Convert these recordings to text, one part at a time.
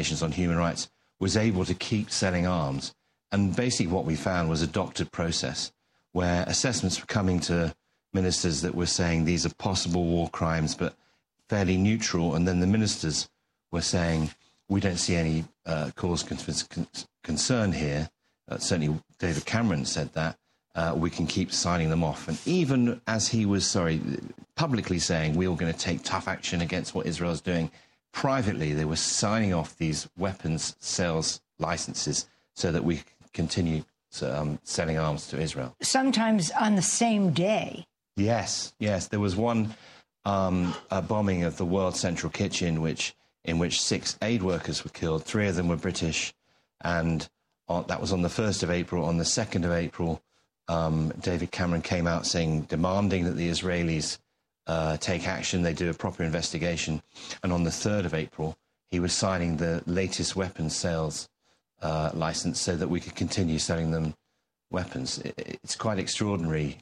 Nations on Human Rights, was able to keep selling arms. And basically what we found was a doctored process where assessments were coming to ministers that were saying these are possible war crimes, but fairly neutral. And then the ministers were saying, we don't see any cause concern here. Certainly David Cameron said that. We can keep signing them off. And even as he was, publicly saying we were going to take tough action against what Israel's doing, privately they were signing off these weapons sales licenses so that we continue selling arms to Israel. Sometimes on the same day. Yes. There was one bombing of the World Central Kitchen in which 6 aid workers were killed. 3 of them were British, and that was on the 1st of April. On the 2nd of April, David Cameron came out demanding that the Israelis take action, they do a proper investigation. And on the 3rd of April, he was signing the latest weapons sales license so that we could continue selling them weapons. It's quite extraordinary,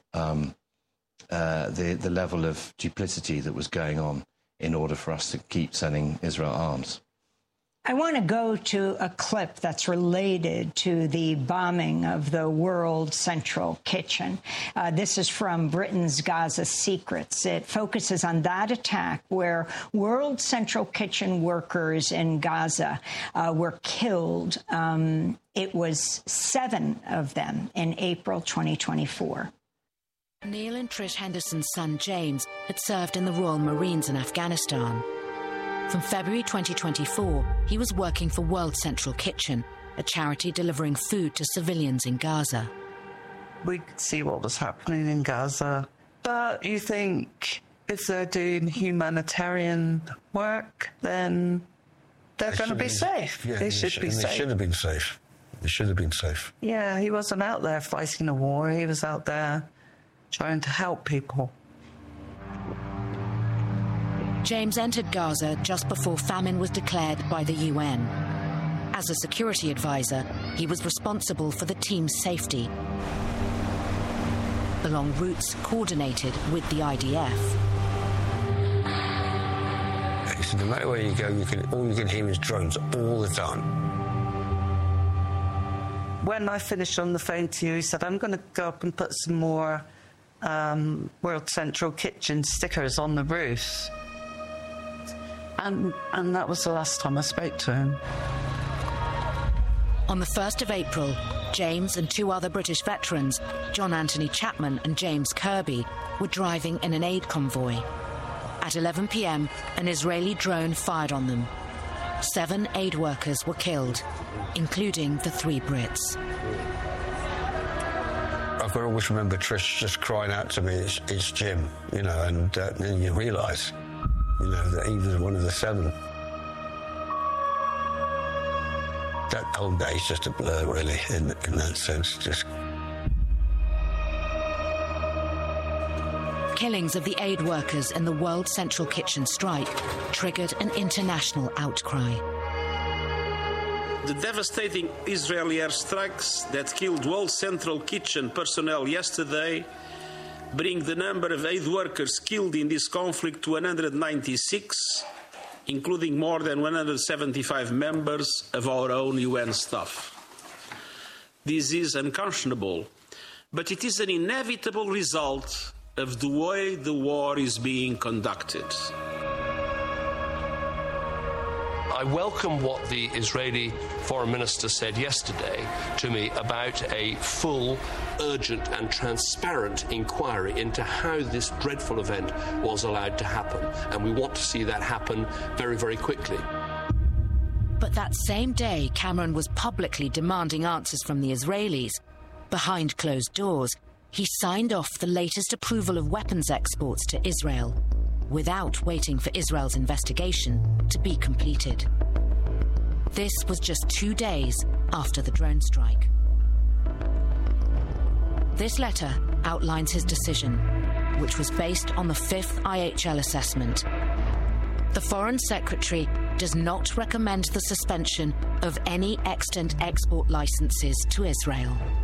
the level of duplicity that was going on in order for us to keep selling Israel arms. I want to go to a clip that's related to the bombing of the World Central Kitchen. This is from Britain's Gaza Secrets. It focuses on that attack where World Central Kitchen workers in Gaza were killed. It was 7 of them in April 2024. Neil and Trish Henderson's son James had served in the Royal Marines in Afghanistan. From February 2024, he was working for World Central Kitchen, a charity delivering food to civilians in Gaza. We could see what was happening in Gaza, but you think if they're doing humanitarian work, then they're going to be safe. Yeah, they should be safe. They should have been safe. They should have been safe. Yeah, he wasn't out there fighting a war. He was out there trying to help people. James entered Gaza just before famine was declared by the UN. As a security advisor, he was responsible for the team's safety. The long routes coordinated with the IDF. He said, no matter where you go, all you can hear is drones all the time. When I finished on the phone to you, he said, I'm going to go up and put some more World Central Kitchen stickers on the roof. And that was the last time I spoke to him. On the 1st of April, James and 2 other British veterans, John Anthony Chapman and James Kirby, were driving in an aid convoy. At 11 p.m, an Israeli drone fired on them. 7 aid workers were killed, including the 3 Brits. I've got to always remember Trish just crying out to me, it's Jim, and then you realise, that he was one of the 7. That whole day is just a blur, really, in that sense. Killings of the aid workers in the World Central Kitchen strike triggered an international outcry. The devastating Israeli airstrikes that killed World Central Kitchen personnel yesterday bring the number of aid workers killed in this conflict to 196, including more than 175 members of our own UN staff. This is unconscionable, but it is an inevitable result of the way the war is being conducted. I welcome what the Israeli Foreign Minister said yesterday to me about a full, urgent and transparent inquiry into how this dreadful event was allowed to happen. And we want to see that happen very, very quickly. But that same day, Cameron was publicly demanding answers from the Israelis. Behind closed doors, he signed off the latest approval of weapons exports to Israel, without waiting for Israel's investigation to be completed. This was just 2 days after the drone strike. This letter outlines his decision, which was based on the 5th IHL assessment. The Foreign Secretary does not recommend the suspension of any extant export licenses to Israel.